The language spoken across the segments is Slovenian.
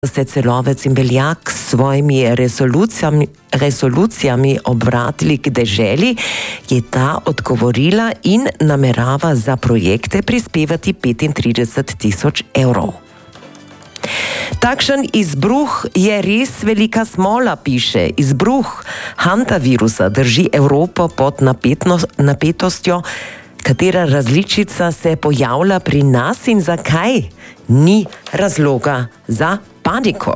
se Celovec in Beljak s svojimi resolucijami obratili k deželi, je ta odgovorila in namerava za projekte prispevati 35 000 evrov. Takšen izbruh je res velika smola, piše. Izbruh hantavirusa drži Evropo pod napetostjo. Katera različica se pojavlja pri nas in zakaj ni razloga za paniko?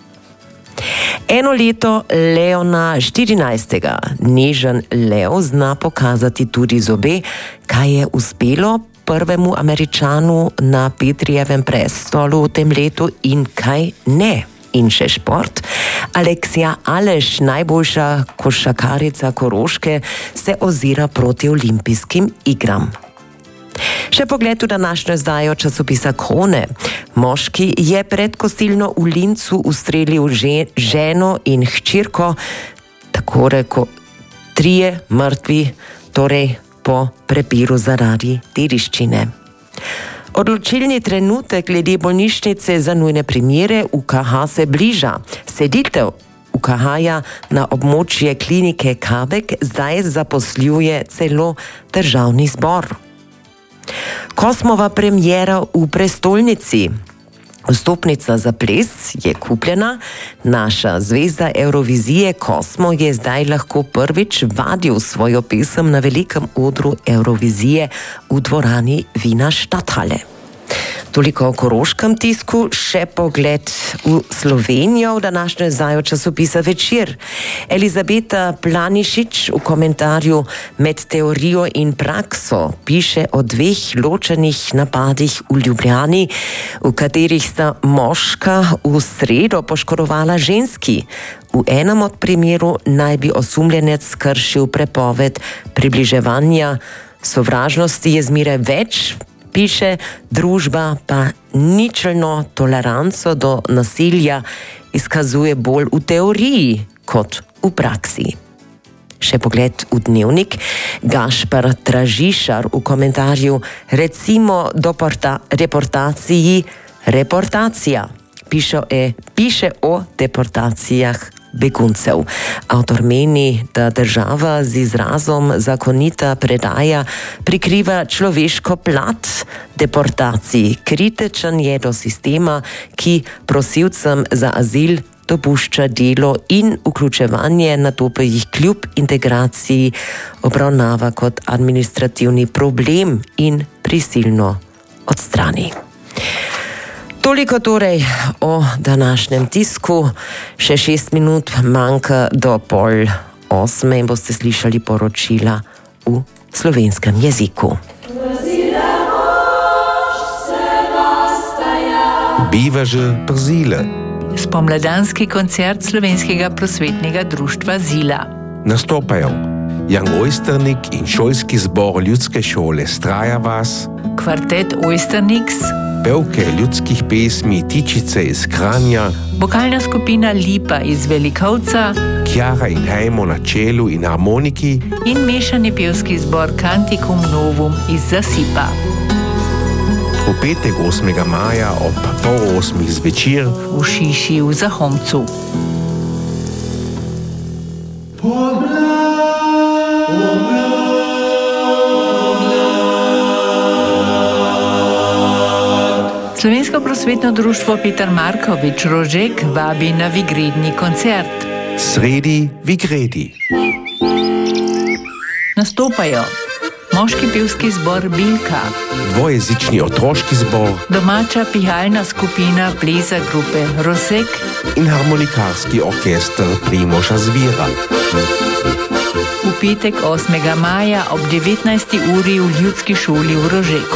Eno leto Leona 14. Nežen lev zna pokazati tudi zobe, kaj je uspelo prvemu Američanu na Petrijevem prestolu v tem letu in kaj ne. In še šport. Aleksija Aleš, najboljša košarkarica Koroške, se ozira proti olimpijskim igram. Še pogled v današnjo izdajo časopisa Krone. Moški je pred kostilno v Lincu ustrelil ženo in hčerko, tako reko 3 mrtvi, torej po prepiru zaradi dediščine. Odločilni trenutek glede bolnišnice za nujne primere UKH se bliža. Seditev UKH-ja na območje klinike Kabek zdaj zaposljuje celo državni zbor. Kosmova premiera v prestolnici. Vstopnica za ples je kupljena. Naša zvezda Eurovizije Kosmo je zdaj lahko prvič vadil svojo pesem na velikem odru Eurovizije v dvorani Wiener Stadthalle. Toliko o koroškem tisku, še pogled v Slovenijo v današnjo izdajo časopisa Večer. Elizabeta Planišič v komentarju Med teorijo in prakso piše o 2 ločenih napadih v Ljubljani, v katerih sta moška v sredo poškodovala ženski. V enem od primerov naj bi osumljenec kršil prepoved približevanja. Sovražnosti je zmeraj več, piše, družba pa ničelno toleranco do nasilja izkazuje bolj v teoriji kot v praksi. Še pogled v dnevnik. Gašpar Tražišar v komentarju recimo do reportacija. Piše o deportacijah beguncev. Avtor meni, da država z izrazom zakonita predaja prikriva človeško plat deportacij. Kritičen je do sistema, ki prosilcem za azil dopušča delo in vključevanje, nato pa jih kljub integraciji obravnava kot administrativni problem in prisilno odstrani. Toliko torej o današnjem tisku. Še 6 minut manjka do 7:30 in boste slišali poročila v slovenskem jeziku. Bivaže Brzile. Spomladanski koncert Slovenskega prosvetnega društva Zila. Nastopajo Jan Ojsternik in šolski zbor ljudske šole Strajavas, Kvartet Ojsterniks, pevke ljudskih pesmi Tičice iz Kranja, vokalna skupina Lipa iz Velikovca, Kjara in Hajmo na čelu in harmoniki in mešani pevski zbor Canticum Novum iz Zasipa. V petek 8. maja ob 7:30 zvečer v Šiši v Zahomcu. Slovensko prosvetno društvo Peter Markovič Rožek vabi na vigredni koncert. Sredi Vigredi. Nastopajo moški pevski zbor Bilka, dvojezični otroški zbor, domača pihalna skupina plesa grupe Rosek in harmonikarski orkester Primoža Zvira. V petek 8. maja ob 19. uri v ljudski šoli v Rožeku.